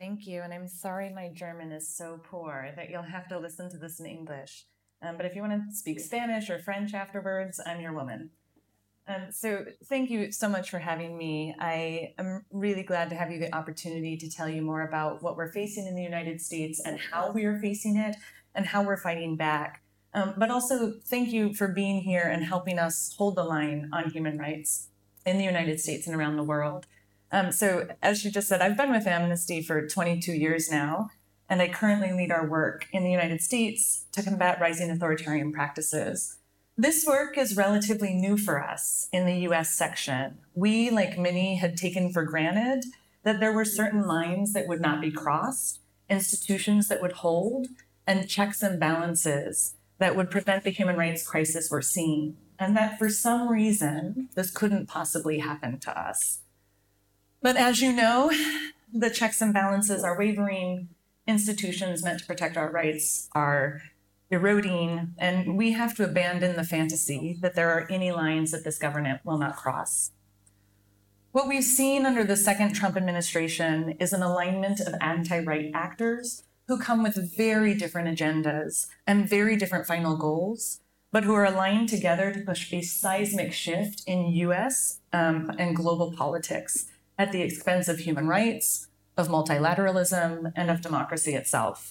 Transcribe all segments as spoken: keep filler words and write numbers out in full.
Thank you, and I'm sorry my German is so poor that you'll have to listen to this in English. Um, but if you want to speak Spanish or French afterwards, I'm your woman. Um, so thank you so much for having me. I am really glad to have you the opportunity to tell you more about what we're facing in the United States and how we are facing it and how we're fighting back. Um, but also thank you for being here and helping us hold the line on human rights in the United States and around the world. Um, so as you just said, I've been with Amnesty for twenty-two years now, and I currently lead our work in the United States to combat rising authoritarian practices. This work is relatively new for us in the U S section. We, like many, had taken for granted that there were certain lines that would not be crossed, institutions that would hold, and checks and balances that would prevent the human rights crisis we're seeing, and that for some reason, this couldn't possibly happen to us. But as you know, the checks and balances are wavering, institutions meant to protect our rights are eroding, and we have to abandon the fantasy that there are any lines that this government will not cross. What we've seen under the second Trump administration is an alignment of anti-right actors who come with very different agendas and very different final goals, but who are aligned together to push a seismic shift in U S um, and global politics at the expense of human rights, of multilateralism, and of democracy itself.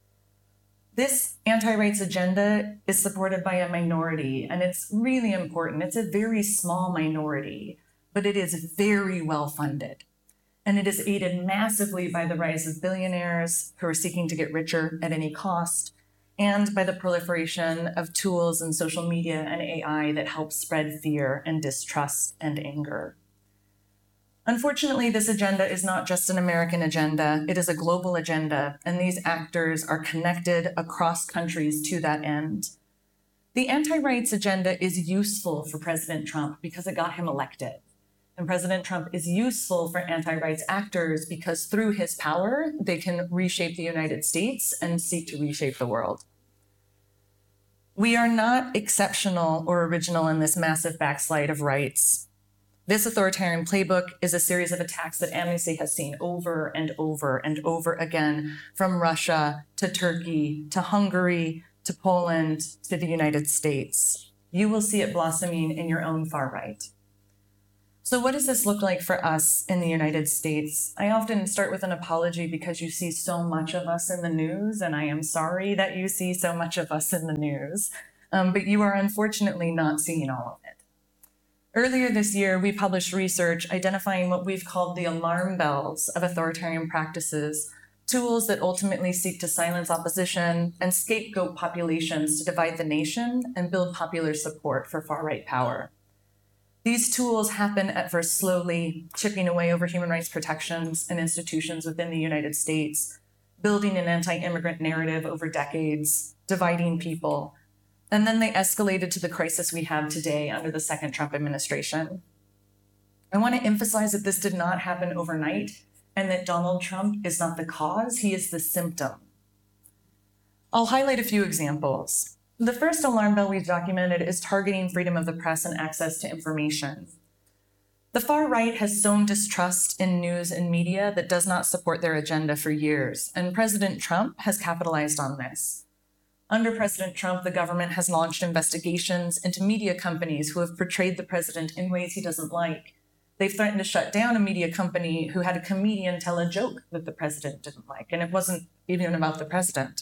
This anti-rights agenda is supported by a minority, and it's really important. It's a very small minority, but it is very well funded. And it is aided massively by the rise of billionaires who are seeking to get richer at any cost, and by the proliferation of tools in social media and A I that help spread fear and distrust and anger. Unfortunately, this agenda is not just an American agenda, it is a global agenda, and these actors are connected across countries to that end. The anti-rights agenda is useful for President Trump because it got him elected. And President Trump is useful for anti-rights actors because through his power, they can reshape the United States and seek to reshape the world. We are not exceptional or original in this massive backslide of rights. This authoritarian playbook is a series of attacks that Amnesty has seen over and over and over again, from Russia to Turkey to Hungary to Poland to the United States. You will see it blossoming in your own far right. So what does this look like for us in the United States? I often start with an apology because you see so much of us in the news, and I am sorry that you see so much of us in the news, um, but you are unfortunately not seeing all of it. Earlier this year, we published research identifying what we've called the alarm bells of authoritarian practices, tools that ultimately seek to silence opposition and scapegoat populations to divide the nation and build popular support for far-right power. These tools happen at first slowly, chipping away over human rights protections and institutions within the United States, building an anti-immigrant narrative over decades, dividing people, and then they escalated to the crisis we have today under the second Trump administration. I want to emphasize that this did not happen overnight and that Donald Trump is not the cause, he is the symptom. I'll highlight a few examples. The first alarm bell we've documented is targeting freedom of the press and access to information. The far right has sown distrust in news and media that does not support their agenda for years, and President Trump has capitalized on this. Under President Trump, the government has launched investigations into media companies who have portrayed the president in ways he doesn't like. They've threatened to shut down a media company who had a comedian tell a joke that the president didn't like, and it wasn't even about the president.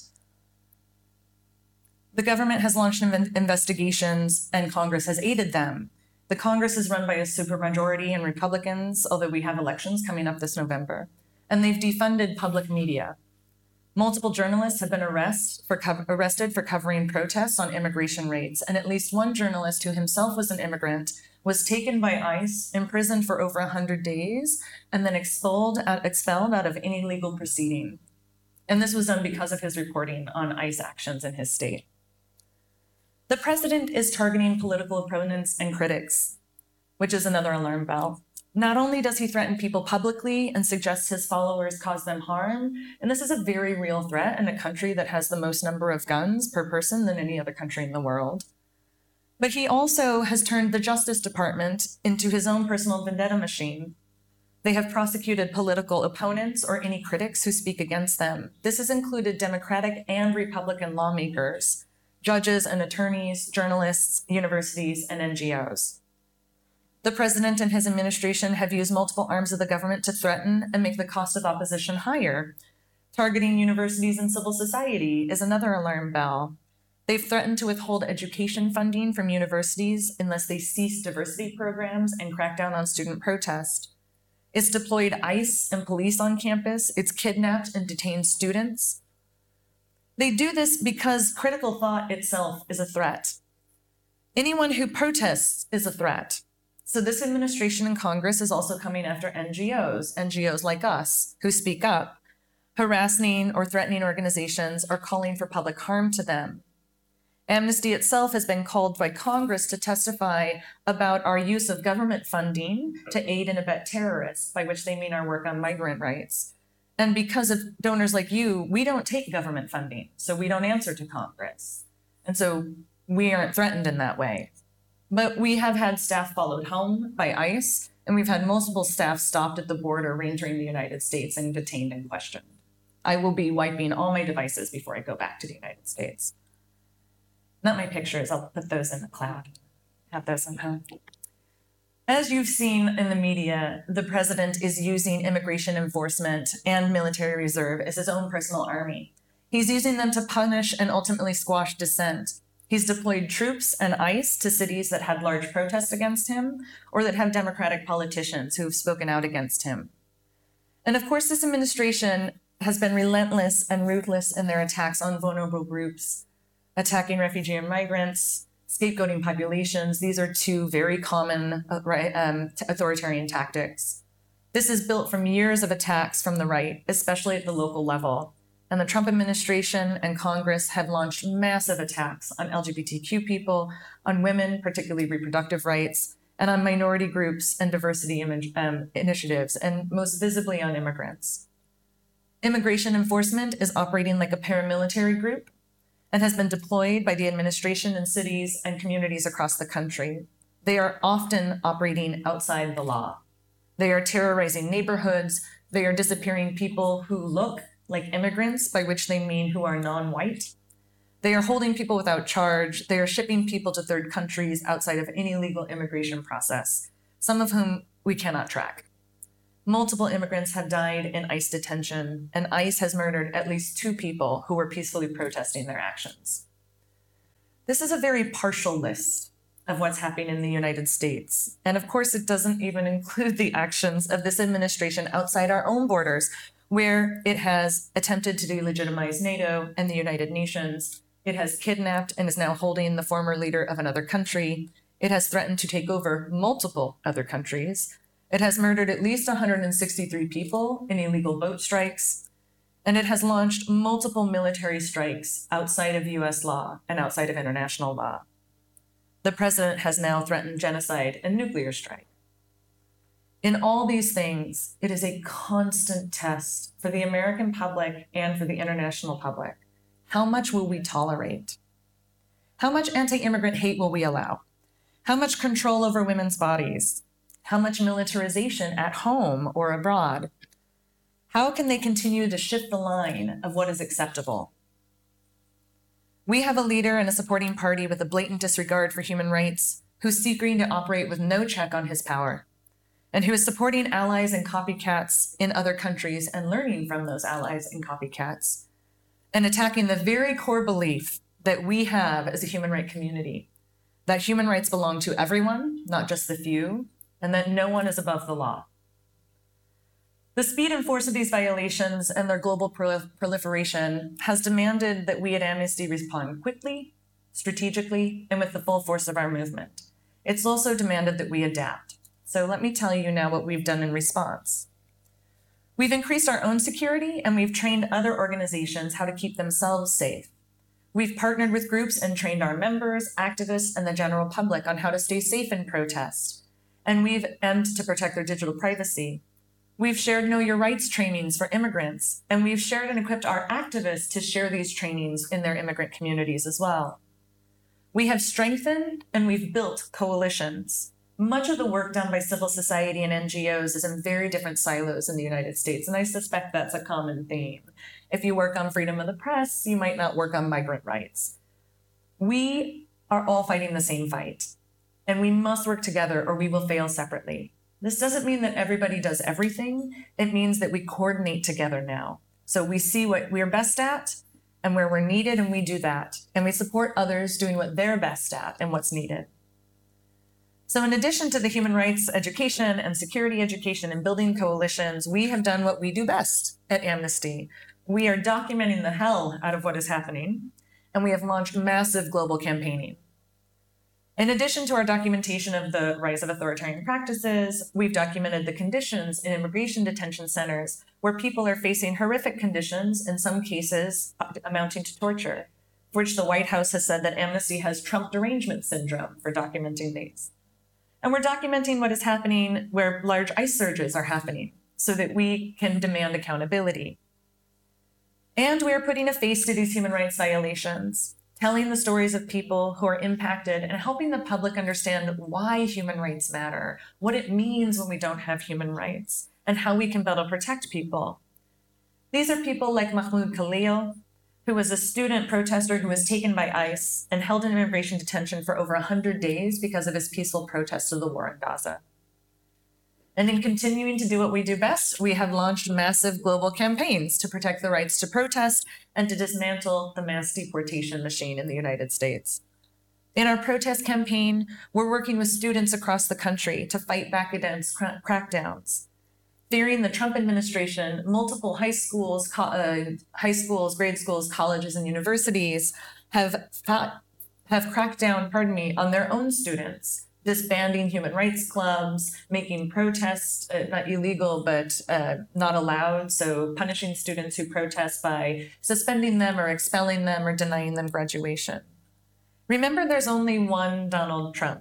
The government has launched investigations, and Congress has aided them. The Congress is run by a supermajority in Republicans, although we have elections coming up this November, and they've defunded public media. Multiple journalists have been arrest for arrested for covering protests on immigration raids, and at least one journalist who himself was an immigrant was taken by ICE, imprisoned for over one hundred days, and then expelled out, expelled out of any legal proceeding. And this was done because of his reporting on ICE actions in his state. The president is targeting political opponents and critics, which is another alarm bell. Not only does he threaten people publicly and suggest his followers cause them harm, and this is a very real threat in a country that has the most number of guns per person than any other country in the world, but he also has turned the Justice Department into his own personal vendetta machine. They have prosecuted political opponents or any critics who speak against them. This has included Democratic and Republican lawmakers, judges and attorneys, journalists, universities, and N G Os. The president and his administration have used multiple arms of the government to threaten and make the cost of opposition higher. Targeting universities and civil society is another alarm bell. They've threatened to withhold education funding from universities unless they cease diversity programs and crack down on student protest. It's deployed ICE and police on campus. It's kidnapped and detained students. They do this because critical thought itself is a threat. Anyone who protests is a threat. So this administration and Congress is also coming after N G Os, N G Os like us, who speak up, harassing or threatening organizations or calling for public harm to them. Amnesty itself has been called by Congress to testify about our use of government funding to aid and abet terrorists, by which they mean our work on migrant rights. And because of donors like you, we don't take government funding, so we don't answer to Congress. And so we aren't threatened in that way. But we have had staff followed home by ICE, and we've had multiple staff stopped at the border re-entering the United States and detained and questioned. I will be wiping all my devices before I go back to the United States. Not my pictures, I'll put those in the cloud. Have those at home. As you've seen in the media, the president is using immigration enforcement and military reserve as his own personal army. He's using them to punish and ultimately squash dissent. He's deployed troops and ICE to cities that had large protests against him or that have Democratic politicians who have spoken out against him. And of course, this administration has been relentless and ruthless in their attacks on vulnerable groups, attacking refugee and migrants, scapegoating populations. These are two very common uh, right, um, authoritarian tactics. This is built from years of attacks from the right, especially at the local level. And the Trump administration and Congress have launched massive attacks on L G B T Q people, on women, particularly reproductive rights, and on minority groups and diversity image, um, initiatives, and most visibly on immigrants. Immigration enforcement is operating like a paramilitary group and has been deployed by the administration in cities and communities across the country. They are often operating outside the law. They are terrorizing neighborhoods. They are disappearing people who look like immigrants, by which they mean who are non-white. They are holding people without charge. They are shipping people to third countries outside of any legal immigration process, some of whom we cannot track. Multiple immigrants have died in ICE detention, and ICE has murdered at least two people who were peacefully protesting their actions. This is a very partial list of what's happening in the United States. And of course, it doesn't even include the actions of this administration outside our own borders, where it has attempted to delegitimize NATO and the United Nations. It has kidnapped and is now holding the former leader of another country. It has threatened to take over multiple other countries. It has murdered at least one hundred sixty-three people in illegal boat strikes. And it has launched multiple military strikes outside of U S law and outside of international law. The president has now threatened genocide and nuclear strike. In all these things, it is a constant test for the American public and for the international public. How much will we tolerate? How much anti-immigrant hate will we allow? How much control over women's bodies? How much militarization at home or abroad? How can they continue to shift the line of what is acceptable? We have a leader and a supporting party with a blatant disregard for human rights, who's seeking to operate with no check on his power, and who is supporting allies and copycats in other countries and learning from those allies and copycats, and attacking the very core belief that we have as a human rights community, that human rights belong to everyone, not just the few, and that no one is above the law. The speed and force of these violations and their global prol- proliferation has demanded that we at Amnesty respond quickly, strategically, and with the full force of our movement. It's also demanded that we adapt. So let me tell you now what we've done in response. We've increased our own security, and we've trained other organizations how to keep themselves safe. We've partnered with groups and trained our members, activists, and the general public on how to stay safe in protest. And we've and to protect their digital privacy. We've shared Know Your Rights trainings for immigrants, and we've shared and equipped our activists to share these trainings in their immigrant communities as well. We have strengthened and we've built coalitions. Much of the work done by civil society and N G Os is in very different silos in the United States, and I suspect that's a common theme. If you work on freedom of the press, you might not work on migrant rights. We are all fighting the same fight, and we must work together or we will fail separately. This doesn't mean that everybody does everything. It means that we coordinate together now. So we see what we're best at and where we're needed, and we do that. And we support others doing what they're best at and what's needed. So in addition to the human rights education and security education and building coalitions, we have done what we do best at Amnesty. We are documenting the hell out of what is happening, and we have launched massive global campaigning. In addition to our documentation of the rise of authoritarian practices, we've documented the conditions in immigration detention centers where people are facing horrific conditions, in some cases amounting to torture, for which the White House has said that Amnesty has Trump derangement syndrome for documenting these. And we're documenting what is happening where large ICE surges are happening so that we can demand accountability. And we are putting a face to these human rights violations, telling the stories of people who are impacted and helping the public understand why human rights matter, what it means when we don't have human rights, and how we can better protect people. These are people like Mahmoud Khalil, who was a student protester who was taken by ICE and held in immigration detention for over one hundred days because of his peaceful protest of the war in Gaza. And in continuing to do what we do best, we have launched massive global campaigns to protect the rights to protest and to dismantle the mass deportation machine in the United States. In our protest campaign, we're working with students across the country to fight back against cra- crackdowns. During the Trump administration, multiple high schools, co- uh, high schools, grade schools, colleges, and universities have, fa- have cracked down, pardon me, on their own students, disbanding human rights clubs, making protests uh, not illegal, but uh, not allowed. So punishing students who protest by suspending them or expelling them or denying them graduation. Remember, there's only one Donald Trump.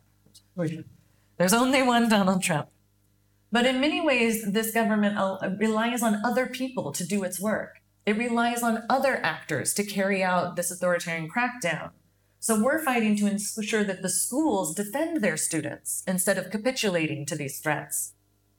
There's only one Donald Trump. But in many ways, this government relies on other people to do its work. It relies on other actors to carry out this authoritarian crackdown. So we're fighting to ensure that the schools defend their students instead of capitulating to these threats.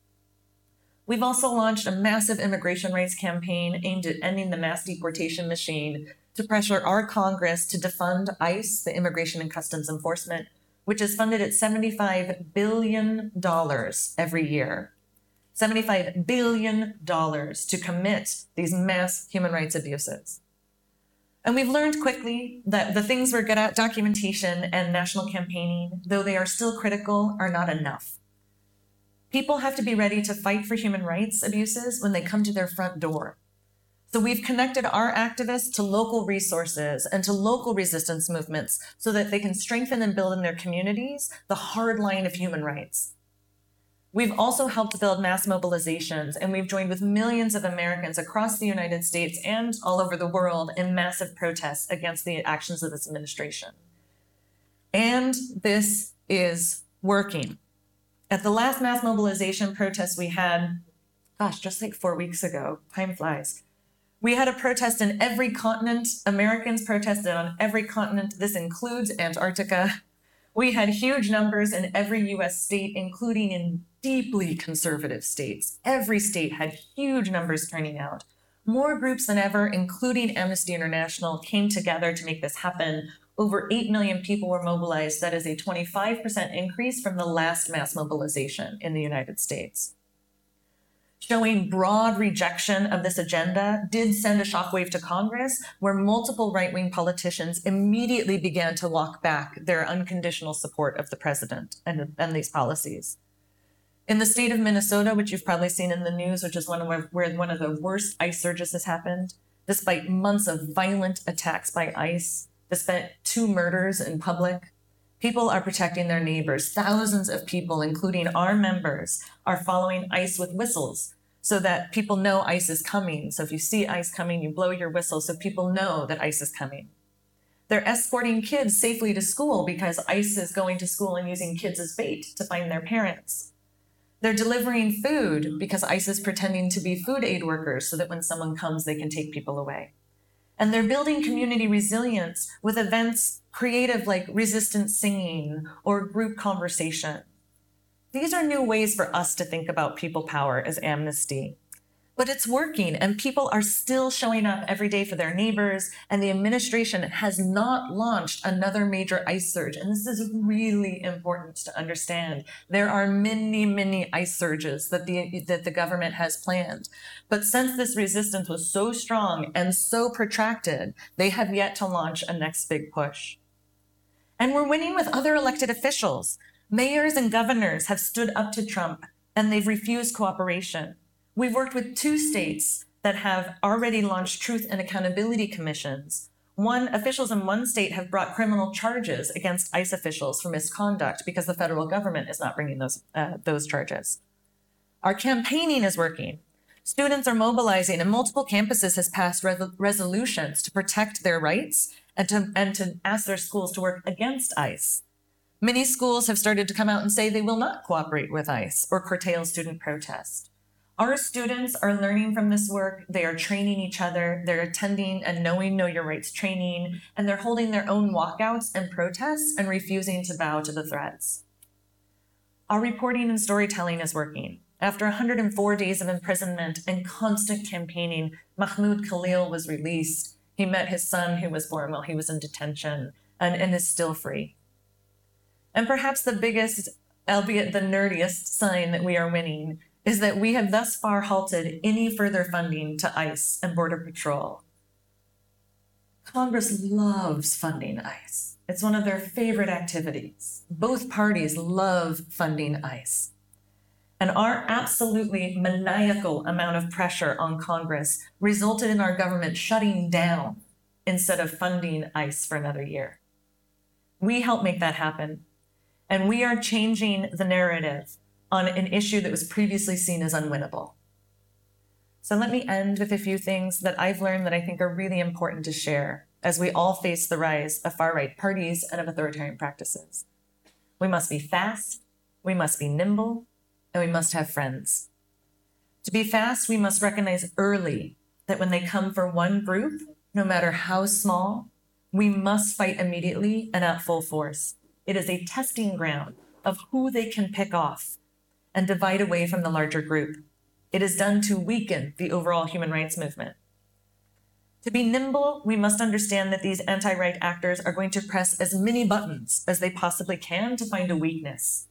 We've also launched a massive immigration rights campaign aimed at ending the mass deportation machine to pressure our Congress to defund ICE, the Immigration and Customs Enforcement, which is funded at seventy-five billion dollars every year. seventy-five billion dollars to commit these mass human rights abuses. And we've learned quickly that the things we're good at, documentation and national campaigning, though they are still critical, are not enough. People have to be ready to fight for human rights abuses when they come to their front door. So we've connected our activists to local resources and to local resistance movements so that they can strengthen and build in their communities the hard line of human rights. We've also helped build mass mobilizations, and we've joined with millions of Americans across the United States and all over the world in massive protests against the actions of this administration. And this is working. At the last mass mobilization protest we had, gosh, just like four weeks ago, time flies. We had a protest in every continent. Americans protested on every continent. This includes Antarctica. We had huge numbers in every U S state, including in deeply conservative states. Every state had huge numbers turning out. More groups than ever, including Amnesty International, came together to make this happen. Over eight million people were mobilized. That is a twenty-five percent increase from the last mass mobilization in the United States. Showing broad rejection of this agenda did send a shockwave to Congress, where multiple right-wing politicians immediately began to walk back their unconditional support of the president and, and these policies. In the state of Minnesota, which you've probably seen in the news, which is one of where, where one of the worst ICE surges has happened, despite months of violent attacks by ICE, despite two murders in public, people are protecting their neighbors. Thousands of people, including our members, are following ICE with whistles so that people know ICE is coming. So if you see ICE coming, you blow your whistle so people know that ICE is coming. They're escorting kids safely to school because ICE is going to school and using kids as bait to find their parents. They're delivering food because ICE is pretending to be food aid workers so that when someone comes, they can take people away. And they're building community resilience with events creative like resistance singing or group conversation. These are new ways for us to think about people power as Amnesty. But it's working, and people are still showing up every day for their neighbors, and the administration has not launched another major ICE surge. And this is really important to understand. There are many, many ICE surges that the, that the government has planned. But since this resistance was so strong and so protracted, they have yet to launch a next big push. And we're winning with other elected officials. Mayors and governors have stood up to Trump, and they've refused cooperation. We've worked with two states that have already launched truth and accountability commissions. One, officials in one state have brought criminal charges against ICE officials for misconduct because the federal government is not bringing those, uh, those charges. Our campaigning is working. Students are mobilizing, and multiple campuses has passed re resolutions to protect their rights and to, and to ask their schools to work against ICE. Many schools have started to come out and say they will not cooperate with ICE or curtail student protest. Our students are learning from this work. They are training each other. They're attending and knowing Know Your Rights training, and they're holding their own walkouts and protests and refusing to bow to the threats. Our reporting and storytelling is working. After one hundred four days of imprisonment and constant campaigning, Mahmoud Khalil was released. He met his son who was born while he was in detention and, and is still free. And perhaps the biggest, albeit the nerdiest, sign that we are winning is that we have thus far halted any further funding to ICE and Border Patrol. Congress loves funding ICE. It's one of their favorite activities. Both parties love funding ICE. And our absolutely maniacal amount of pressure on Congress resulted in our government shutting down instead of funding ICE for another year. We helped make that happen. And we are changing the narrative on an issue that was previously seen as unwinnable. So let me end with a few things that I've learned that I think are really important to share as we all face the rise of far-right parties and of authoritarian practices. We must be fast, we must be nimble, and we must have friends. To be fast, we must recognize early that when they come for one group, no matter how small, we must fight immediately and at full force. It is a testing ground of who they can pick off and divide away from the larger group. It is done to weaken the overall human rights movement. To be nimble, we must understand that these anti-right actors are going to press as many buttons as they possibly can to find a weakness.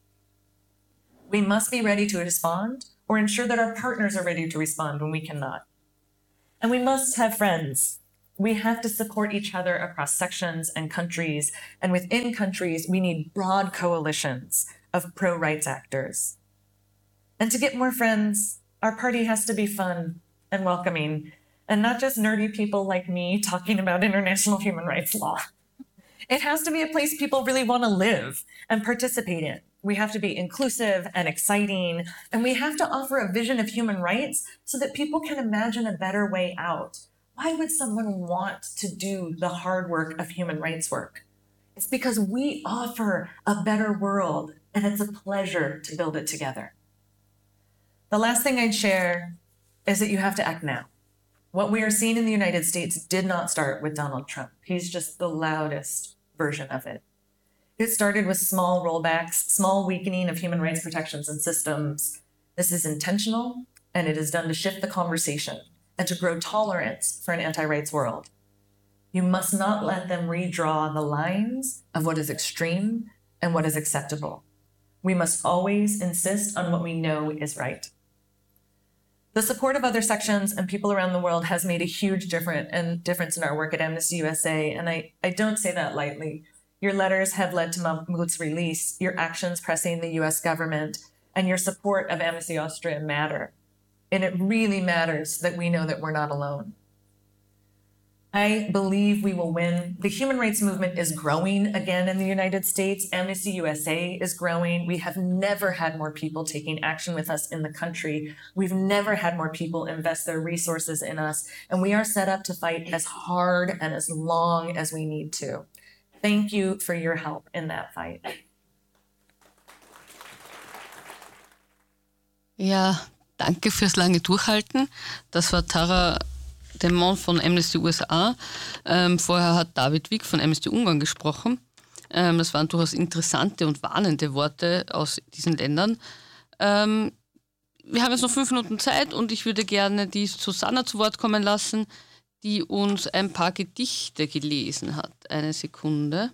We must be ready to respond or ensure that our partners are ready to respond when we cannot. And we must have friends. We have to support each other across sections and countries, and within countries, we need broad coalitions of pro-rights actors. And to get more friends, our party has to be fun and welcoming, and not just nerdy people like me talking about international human rights law. It has to be a place people really want to live and participate in. We have to be inclusive and exciting, and we have to offer a vision of human rights so that people can imagine a better way out. Why would someone want to do the hard work of human rights work? It's because we offer a better world, and it's a pleasure to build it together. The last thing I'd share is that you have to act now. What we are seeing in the United States did not start with Donald Trump. He's just the loudest version of it. It started with small rollbacks, small weakening of human rights protections and systems. This is intentional, and it is done to shift the conversation and to grow tolerance for an anti-rights world. You must not let them redraw the lines of what is extreme and what is acceptable. We must always insist on what we know is right. The support of other sections and people around the world has made a huge difference and difference in our work at Amnesty U S A, and I, I don't say that lightly. Your letters have led to Mahmoud's release, your actions pressing the U S government, and your support of Amnesty Austria matter. And it really matters that we know that we're not alone. I believe we will win. The human rights movement is growing again in the United States. Amnesty U S A is growing. We have never had more people taking action with us in the country. We've never had more people invest their resources in us. And we are set up to fight as hard and as long as we need to. Thank you for your help in that fight. Ja, danke fürs lange Durchhalten. Das war Tara Demont von Amnesty U S A. Ähm, vorher hat David Wick von Amnesty Ungarn gesprochen. Ähm, das waren durchaus interessante und warnende Worte aus diesen Ländern. Ähm, wir haben jetzt noch fünf Minuten Zeit und ich würde gerne die Susanna zu Wort kommen lassen, die uns ein paar Gedichte gelesen hat. Eine Sekunde.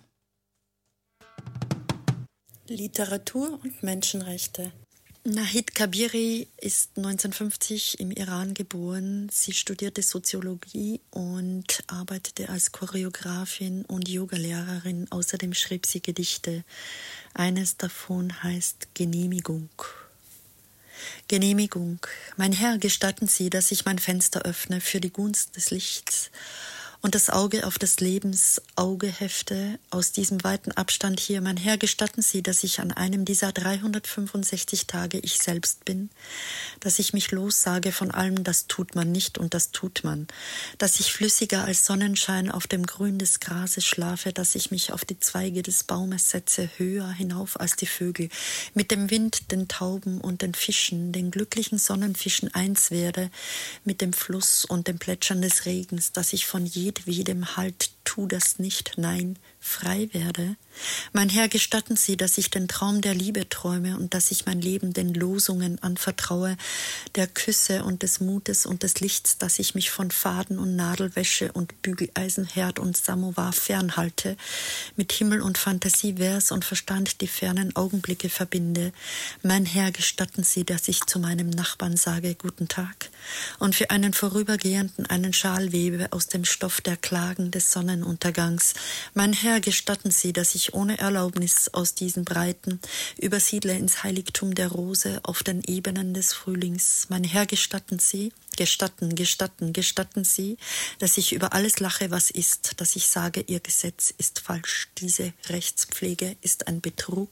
Literatur und Menschenrechte. Nahid Kabiri ist neunzehnhundertfünfzig im Iran geboren. Sie studierte Soziologie und arbeitete als Choreografin und Yogalehrerin. Außerdem schrieb sie Gedichte. Eines davon heißt Genehmigung. Genehmigung. Mein Herr, gestatten Sie, dass ich mein Fenster öffne für die Gunst des Lichts und das Auge auf das Lebensauge hefte, aus diesem weiten Abstand hier. Mein Herr, gestatten Sie, dass ich an einem dieser dreihundertfünfundsechzig Tage ich selbst bin, dass ich mich lossage von allem, das tut man nicht und das tut man, dass ich flüssiger als Sonnenschein auf dem Grün des Grases schlafe, dass ich mich auf die Zweige des Baumes setze, höher hinauf als die Vögel, mit dem Wind, den Tauben und den Fischen, den glücklichen Sonnenfischen eins werde, mit dem Fluss und dem Plätschern des Regens, dass ich von jedem jedem Halt, tu das nicht, nein, frei werde. Mein Herr, gestatten Sie, dass ich den Traum der Liebe träume und dass ich mein Leben den Losungen anvertraue, der Küsse und des Mutes und des Lichts, dass ich mich von Faden und Nadelwäsche und Bügeleisen, Herd und Samovar fernhalte, mit Himmel und Fantasie, Vers und Verstand die fernen Augenblicke verbinde. Mein Herr, gestatten Sie, dass ich zu meinem Nachbarn sage, guten Tag, und für einen Vorübergehenden einen Schal webe aus dem Stoff der Klagen des Sonnenuntergangs. Mein Herr, gestatten Sie, dass ich ohne Erlaubnis aus diesen Breiten übersiedle ins Heiligtum der Rose auf den Ebenen des Frühlings. Mein Herr, gestatten Sie, gestatten, gestatten, gestatten Sie, dass ich über alles lache, was ist, dass ich sage, Ihr Gesetz ist falsch, diese Rechtspflege ist ein Betrug.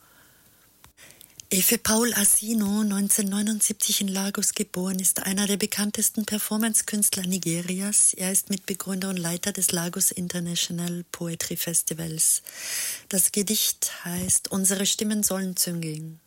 Efe Paul Asino, neunzehnhundertneunundsiebzig in Lagos geboren, ist einer der bekanntesten Performance-Künstler Nigerias. Er ist Mitbegründer und Leiter des Lagos International Poetry Festivals. Das Gedicht heißt Unsere Stimmen sollen züngeln.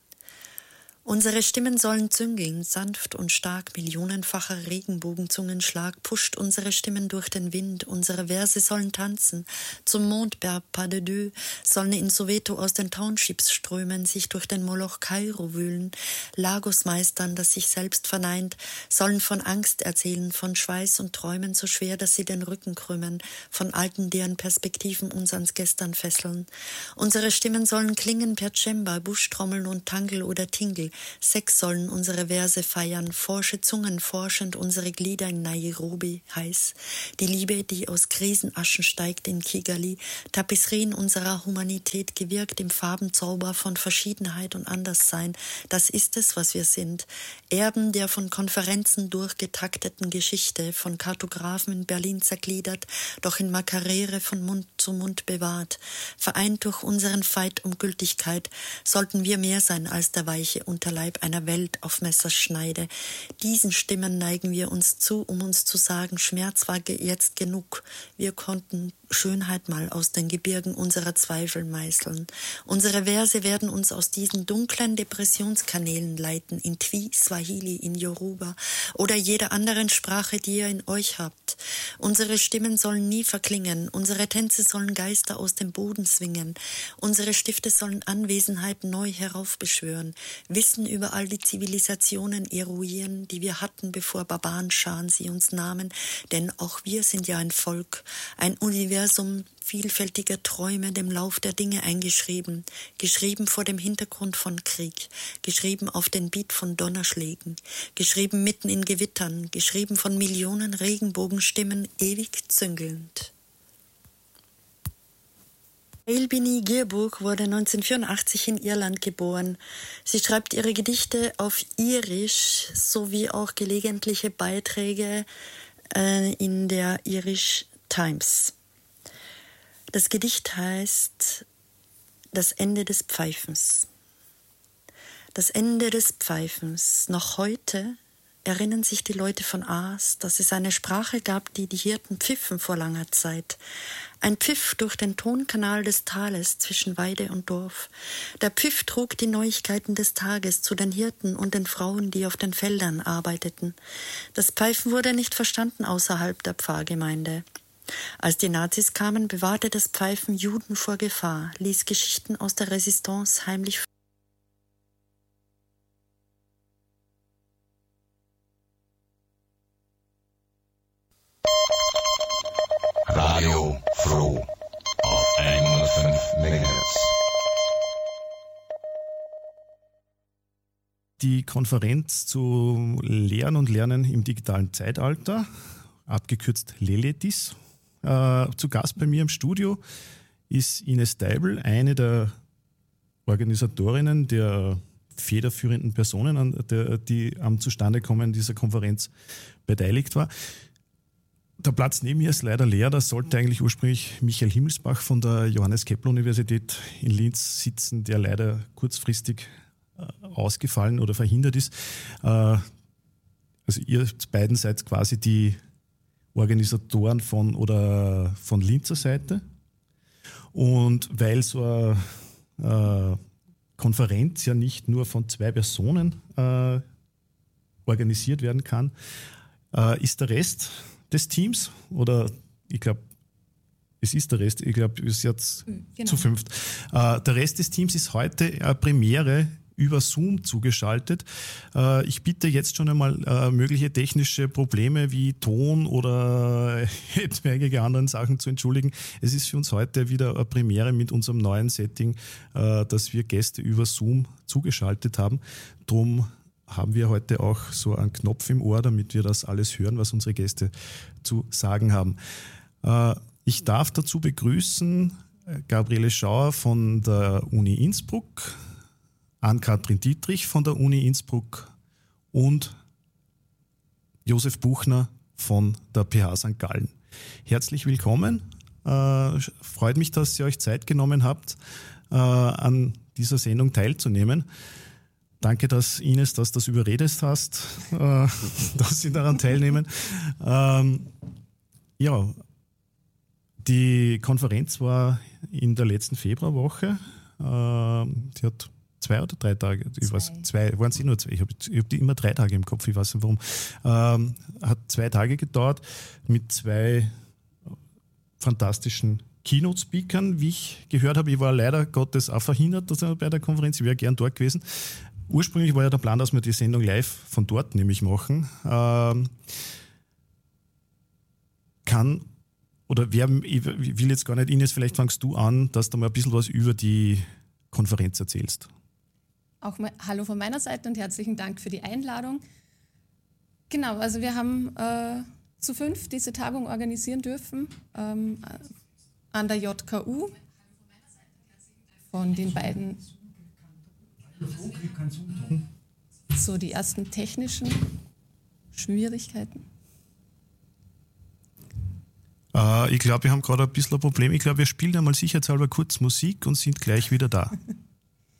Unsere Stimmen sollen züngeln, sanft und stark, millionenfacher Regenbogenzungenschlag pusht unsere Stimmen durch den Wind, unsere Verse sollen tanzen, zum Mondberg Pas de Deux, sollen in Soweto aus den Townships strömen, sich durch den Moloch Kairo wühlen, Lagos meistern, das sich selbst verneint, sollen von Angst erzählen, von Schweiß und Träumen so schwer, dass sie den Rücken krümmen, von Alten, deren Perspektiven uns ans Gestern fesseln. Unsere Stimmen sollen klingen per Cemba, Buschtrommeln und Tangel oder Tingel, Sex sollen unsere Verse feiern, forsche Zungen forschend unsere Glieder in Nairobi heiß. Die Liebe, die aus Krisenaschen steigt in Kigali, Tapisserien unserer Humanität gewirkt im Farbenzauber von Verschiedenheit und Anderssein. Das ist es, was wir sind. Erben der von Konferenzen durchgetakteten Geschichte, von Kartografen in Berlin zergliedert, doch in Makarere von Mund zu Mund bewahrt. Vereint durch unseren Feit um Gültigkeit, sollten wir mehr sein als der weiche Unterleib einer Welt auf Messerschneide. Diesen Stimmen neigen wir uns zu, um uns zu sagen, Schmerz war jetzt genug. Wir konnten Schönheit mal aus den Gebirgen unserer Zweifel meißeln. Unsere Verse werden uns aus diesen dunklen Depressionskanälen leiten, in Twi, Swahili, in Yoruba oder jeder anderen Sprache, die ihr in euch habt. Unsere Stimmen sollen nie verklingen, unsere Tänze sollen Geister aus dem Boden zwingen, unsere Stifte sollen Anwesenheit neu heraufbeschwören, Wissen über all die Zivilisationen eruieren, die wir hatten, bevor Barbarenscharen sie uns nahmen, denn auch wir sind ja ein Volk, ein Universum vielfältiger Träume dem Lauf der Dinge eingeschrieben, geschrieben vor dem Hintergrund von Krieg, geschrieben auf den Beat von Donnerschlägen, geschrieben mitten in Gewittern, geschrieben von Millionen Regenbogenstimmen, ewig züngelnd. Elbini Girburg wurde neunzehnhundertvierundachtzig in Irland geboren. Sie schreibt ihre Gedichte auf Irisch sowie auch gelegentliche Beiträge äh, in der Irish Times. Das Gedicht heißt Das Ende des Pfeifens. Das Ende des Pfeifens. Noch heute erinnern sich die Leute von Aas, dass es eine Sprache gab, die die Hirten pfiffen vor langer Zeit. Ein Pfiff durch den Tonkanal des Tales zwischen Weide und Dorf. Der Pfiff trug die Neuigkeiten des Tages zu den Hirten und den Frauen, die auf den Feldern arbeiteten. Das Pfeifen wurde nicht verstanden außerhalb der Pfarrgemeinde. Als die Nazis kamen, bewahrte das Pfeifen Juden vor Gefahr, ließ Geschichten aus der Resistance heimlich Radio Froh auf hundertfünf Megahertz. Die Konferenz zu Lehren und Lernen im digitalen Zeitalter, abgekürzt LELEDIS. Äh, zu Gast bei mir im Studio ist Ines Deibel, eine der Organisatorinnen, der federführenden Personen, an der, die am Zustandekommen dieser Konferenz beteiligt war. Der Platz neben mir ist leider leer. Da sollte eigentlich ursprünglich Michael Himmelsbach von der Johannes-Kepler-Universität in Linz sitzen, der leider kurzfristig ausgefallen oder verhindert ist. Also ihr beiden seid quasi die Organisatoren von oder von Linzer Seite. Und weil so eine äh, Konferenz ja nicht nur von zwei Personen äh, organisiert werden kann, äh, ist der Rest des Teams oder ich glaube, es ist der Rest, ich glaube, es ist jetzt genau. zu fünft. Äh, der Rest des Teams ist heute eine Premiere über Zoom zugeschaltet. Äh, ich bitte jetzt schon einmal äh, mögliche technische Probleme wie Ton oder etwaige anderen Sachen zu entschuldigen. Es ist für uns heute wieder eine Premiere mit unserem neuen Setting, äh, dass wir Gäste über Zoom zugeschaltet haben. Drum haben wir heute auch so einen Knopf im Ohr, damit wir das alles hören, was unsere Gäste zu sagen haben. Äh, ich darf dazu begrüßen Gabriele Schauer von der Uni Innsbruck, Ann-Kathrin Dietrich von der Uni Innsbruck und Josef Buchner von der P H Sankt Gallen. Herzlich willkommen. Äh, freut mich, dass ihr euch Zeit genommen habt, äh, an dieser Sendung teilzunehmen. Danke, dass Ines, dass du das überredet hast, äh, dass sie daran teilnehmen. Ähm, ja, die Konferenz war in der letzten Februarwoche. Äh, die hat zwei oder drei Tage, ich zwei. weiß, zwei, waren sie nur zwei, ich habe hab die immer drei Tage im Kopf, ich weiß nicht warum. Ähm, hat zwei Tage gedauert mit zwei fantastischen Keynote-Speakern, wie ich gehört habe. Ich war leider Gottes auch verhindert bei der Konferenz, ich wäre gern dort gewesen. Ursprünglich war ja der Plan, dass wir die Sendung live von dort nämlich machen. Ähm, kann, oder wer, ich will jetzt gar nicht, Ines, vielleicht fangst du an, dass du mal ein bisschen was über die Konferenz erzählst. Auch mal Hallo von meiner Seite und herzlichen Dank für die Einladung. Genau, also wir haben äh, zu fünf diese Tagung organisieren dürfen ähm, an der J K U von den beiden, so die ersten technischen Schwierigkeiten. Äh, ich glaube, wir haben gerade ein bisschen ein Problem. Ich glaube, wir spielen einmal sicherheitshalber kurz Musik und sind gleich wieder da.